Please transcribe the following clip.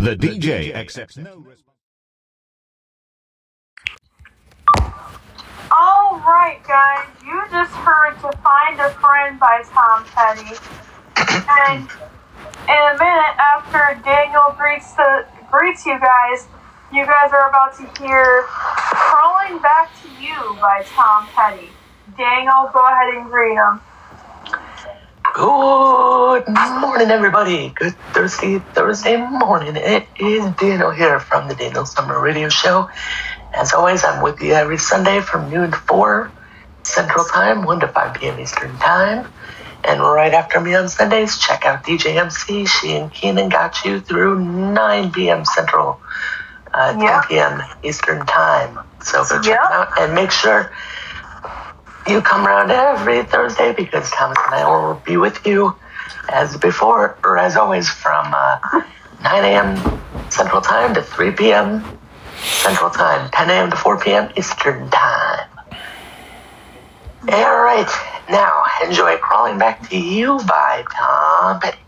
The DJ accepts no responsibility. All right, guys, you just heard "To Find a Friend" by Tom Petty, and in a minute after Daniel greets you guys are about to hear "Crawling Back to You" by Tom Petty. Daniel, go ahead and greet him. Good morning, everybody. Good Thursday morning. It is Daniel here from the Daniel Summer Radio Show. As always, I'm with you every Sunday from noon to 4 Central Time, 1 to 5 p.m. Eastern Time. And right after me on Sundays, check out DJ MC. She and Keenan got you through 9 p.m. Central, 10 p.m. Eastern Time. So go check them out and make sure you come around every Thursday because Thomas and I will be with you as before, or as always, from 9 a.m. Central Time to 3 p.m. Central Time, 10 a.m. to 4 p.m. Eastern Time. All right, now enjoy "Crawling Back to You" by Tom Petty.